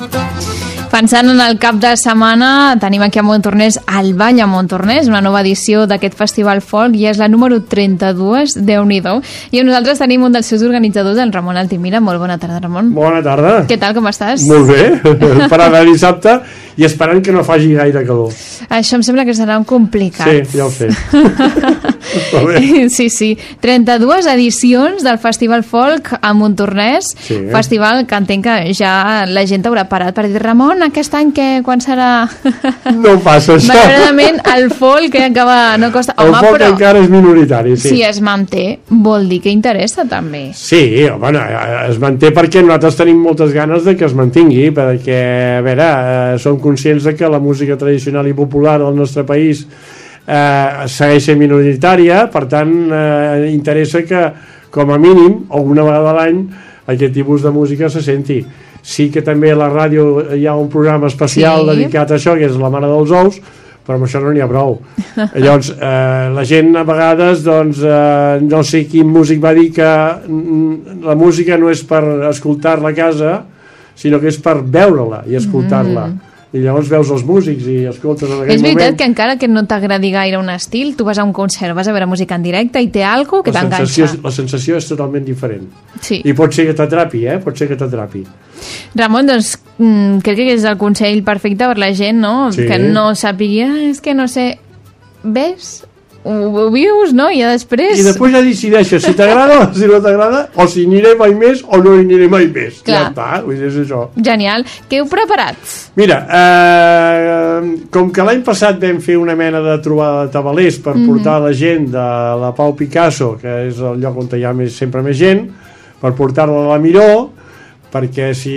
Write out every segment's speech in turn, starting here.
Pensant en el cap de setmana, tenim aquí a Montornès el Ball a Montornès, una nova edició d'aquest festival folk, i és la número 32, Déu-n'hi-do. I nosaltres tenim un dels seus organitzadors, el Ramon Altimira. Molt bona tarda, Ramon. Bona tarda. Què tal, com estàs? Molt bé, esperant el dissabte i esperant que no faci gaire calor. Això em sembla que serà un complicat. Sí, ja ho sé. Sí. 32 edicions del Festival Folk a Montornès, festival que entenc que ja la gent haurà parat per dir, Ramon, aquest any quan serà? No passa això. Malauradament el folk acaba... No costa... El folk encara és minoritari, sí. Si es manté, vol dir que interessa també. Sí, home, es manté perquè nosaltres tenim moltes ganes de que es mantingui, perquè, a veure, som conscients de que la música tradicional i popular del nostre país segueix sent minoritària, per tant interessa que com a mínim alguna vegada a l'any aquest tipus de música se senti. Sí que també a la ràdio hi ha un programa especial dedicat a això, que és La Mare dels Ous, però amb això no n'hi ha prou. Llavors la gent a vegades no sé quin músic va dir que la música no és per escoltar-la a casa, sinó que és per veure-la i escoltar-la. I llavors veus els músics i escoltes en aquell moment. És veritat que encara que no t'agradi gaire un estil, tu vas a un concert, vas a veure música en directe i té alguna cosa que t'enganxa. La sensació és totalment diferent. Sí. I pot ser que t'atrapi, pot ser que t'atrapi. Ramon, doncs crec que és el consell perfecte per la gent, no? Sí. Que no sàpiga, és que no sé, ves... Ho vius, no? I després ja decideixes si t'agrada o si no t'agrada, o si aniré mai més o no aniré mai més. Clar. Ja està, és això. Genial. Què heu preparat? Mira, com que l'any passat vam fer una mena de trobada de tabalers per portar la gent de la Pau Picasso, que és el lloc on hi ha sempre més gent, per portar-la a la Miró, perquè si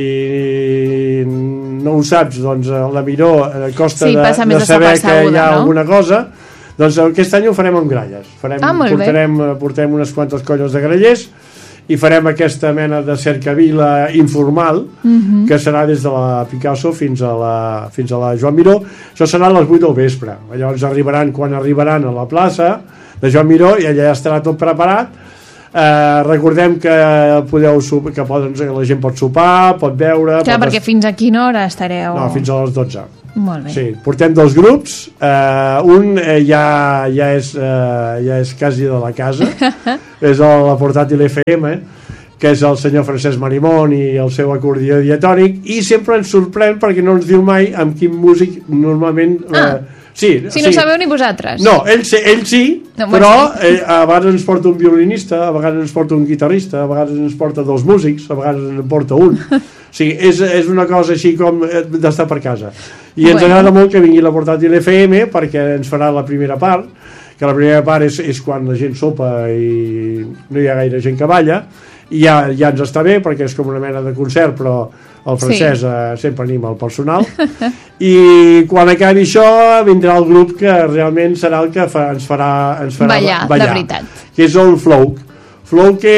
no ho saps, doncs a la Miró costa de saber que hi ha alguna cosa. Doncs aquest any ho farem amb gralles. Portarem unes quantes colles de grallers i farem aquesta mena de cercavila informal, que serà des de la Picasso fins a la Joan Miró. Això serà a les 8 del vespre. Llavors quan arribaran a la plaça de Joan Miró i allà estarà tot preparat. Recordem que la gent pot sopar, pot beure... Clar, perquè fins a quina hora estareu? No, fins a les 12. Molt bé. Sí, portem 2 grups, un ja és quasi de la casa, és la Portàtil FM, que és el senyor Francesc Marimón i el seu acordió diatònic, i sempre ens sorprèn perquè no ens diu mai amb quin músic normalment... no sabeu ni vosaltres. No, ell sí, però a vegades ens porta un violinista, a vegades ens porta un guitarrista, a vegades ens porta 2 músics, a vegades ens porta un. O sigui, és una cosa així com d'estar per casa. I ens agrada molt que vingui la Portàtil FM perquè ens farà la primera part, que la primera part és quan la gent sopa i no hi ha gaire gent que balla, i ja ens està bé perquè és com una mena de concert, però el francès sempre anima el personal. I quan acabi això vindrà el grup que realment serà el que ens farà ballar, de veritat, que és el Flow. Flow, que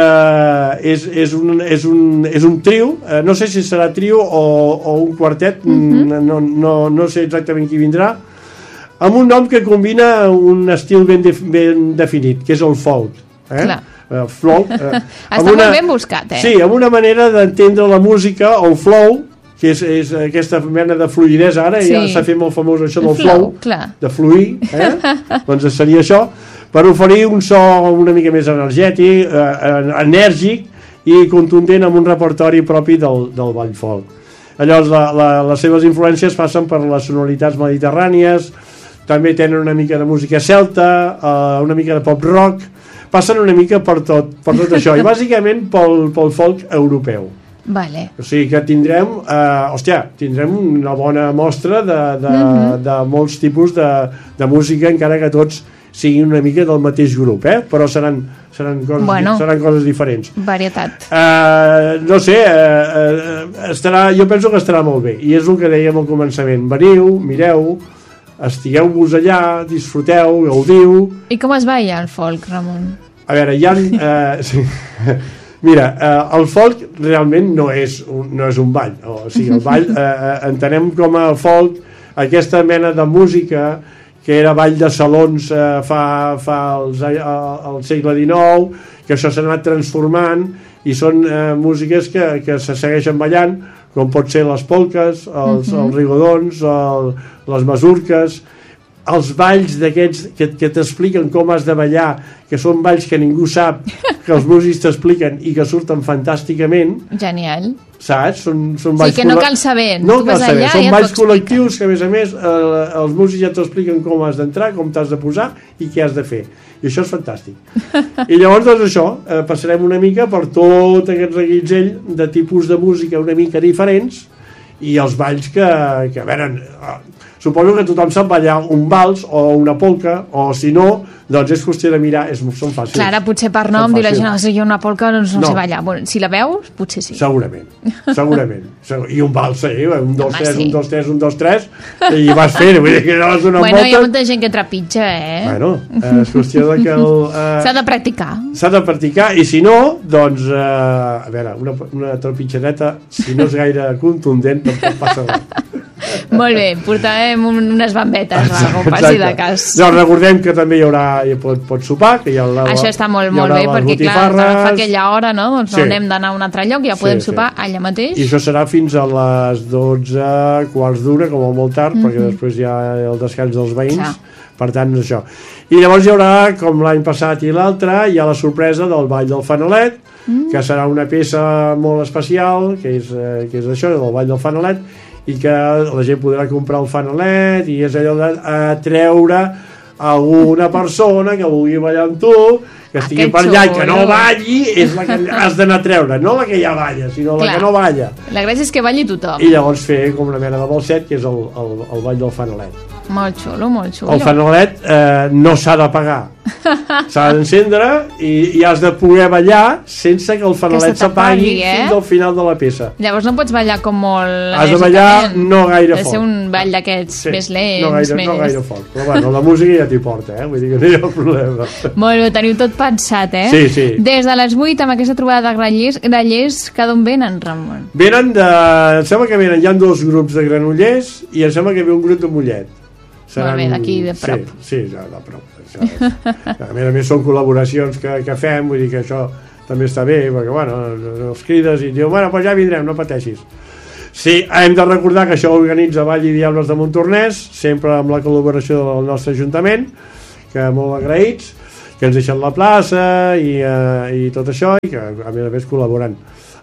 és un trio, no sé si serà trio o un quartet, no sé exactament qui vindrà, amb un nom que combina un estil ben definit, que és el folk. Clar. Flow. Està molt ben buscat, Sí, amb una manera d'entendre la música, el flow, que és aquesta mena de fluïdesa, ara ja s'ha fet molt famós això del flow, de fluir, doncs seria això, per oferir un so una mica més energètic, enèrgic i contundent amb un repertori propi del ball folk. Llavors les seves influències passen per les sonoritats mediterrànies, també tenen una mica de música celta, una mica de pop rock, passen una mica per tot això, i bàsicament pel folk europeu. Vale. O sigui que tindrem una bona mostra de molts tipus de música, encara que tots siguin una mica del mateix grup, però seran coses diferents. Varietat. No sé, jo penso que estarà molt bé, i és el que dèiem al començament. Veniu, mireu, estigueu-vos allà, disfruteu, gaudiu. I com es balla el folk, Ramon? A veure, mira, el folk realment no és un ball. O sigui, el ball entenem com a folk aquesta mena de música que era ball de salons al segle XIX, que això s'ha anat transformant i són músiques que se segueixen ballant, com pot ser les polques, els rigodons, les masurques, els balls d'aquests que t'expliquen com has de ballar, que són balls que ningú sap, que els músics t'expliquen i que surten fantàsticament. Genial. Saps? Són balls que no cal saber. No cal saber. Són balls col·lectius que, a més, els músics ja t'expliquen com has d'entrar, com t'has de posar i què has de fer. I això és fantàstic. I llavors, doncs això, passarem una mica per tot aquest reguitzell de tipus de música una mica diferents i els balls que a veure, suposo que tothom sap ballar un vals o una polca, o si no, doncs és qüestió de mirar, són fàcils. Clar, potser per nom dir la gent, si jo una polca doncs no sé ballar. Bueno, si la veus, potser sí. Segurament. I un vals, un 2, 3, un 2, 3, un 2, 3, i vas fent, vull dir que no vas donant voltes. Hi ha molta gent que trepitja, Bueno, és qüestió de que s'ha de practicar. S'ha de practicar, i si no, doncs, a veure, una trepitjadeta, si no és gaire contundent, tampoc passa res. Molt bé, portarem unes bambetes, com passi de cas. Doncs recordem que també hi haurà, pot sopar, que hi ha això està molt bé, perquè clar, fa aquella hora, no? Doncs no anem d'anar a un altre lloc, ja podem sopar allà mateix. I això serà fins a les 12, quarts d'una, com a molt tard, perquè després hi ha el descans dels veïns. Per tant, això. I llavors hi haurà, com l'any passat i l'altre, hi ha la sorpresa del Ball del Fanalet, que serà una peça molt especial, que és això, del Ball del Fanalet, i que la gent podrà comprar el fanalet i és allò d'atreure alguna persona que vulgui ballar amb tu, que estigui per allà i que no balli, és la que has d'anar a treure, no la que ja balla, sinó la que no balla. La gràcia és que balli tothom. I llavors fer com una mena de balset, que és el ball del fanalet. Molt xulo, molt xulo. El fanalet no s'ha de pagar, s'ha d'encendre i has de poder ballar sense que el fanalet s'apagui fins al final de la peça. Llavors no pots ballar com molt... Has de ballar no gaire fort. Ha de ser un ball d'aquests més lents. No gaire fort, però bueno, la música ja t'hi porta, vull dir que no hi ha problema. Molt bé, teniu tot pensat, Sí. Des de les 8 amb aquesta trobada de granollers, cada on venen, Ramon? Em sembla que hi ha 2 grups de granollers i em sembla que ve un grup de Mollet. Molt bé, d'aquí de prop. Sí, ja de prop. A més són col·laboracions que fem, vull dir que això també està bé, perquè bueno, els crides i diu, bueno, doncs ja vindrem, no pateixis. Sí, hem de recordar que això organitza Vall i Diables de Montornès, sempre amb la col·laboració del nostre Ajuntament, que molt agraïts, que ens deixen la plaça i tot això, i que a més col·laboren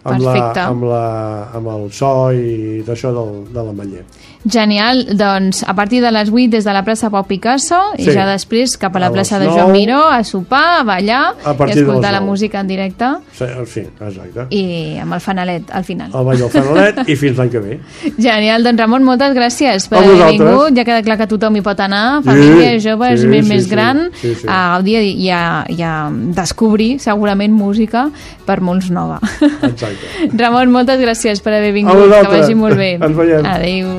amb el so i d'això de l'Ametller. Genial, doncs a partir de les 8 des de la plaça Pau Picasso i ja després cap a la plaça de 9, Joan Miró a sopar, a ballar i escoltar la música en directe. Sí, exacte. I amb el fanalet al final. El ball del fanalet i fins l'any que ve. Genial, doncs Ramon, moltes gràcies per haver vingut, ja queda clar que tothom hi pot anar, família, joves, més gran, a gaudir i a descobrir segurament música per molts nova. Exacte. Ramon, moltes gràcies per haver vingut, que vagi molt bé. Ens veiem. Adéu.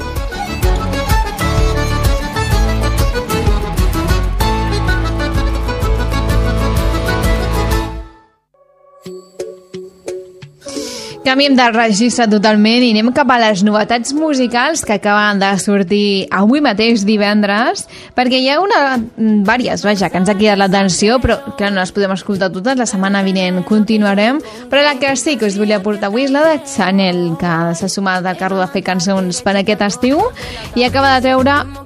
Canviem de registre totalment i anem cap a les novetats musicals que acaben de sortir avui mateix divendres, perquè hi ha vàries, vaja, que ens ha cridat l'atenció, però que no les podem escoltar totes, la setmana vinent continuarem, però la que sí que us volia portar avui és la de Chanel, que s'ha sumat al carro de fer cançons per aquest estiu i acaba de treure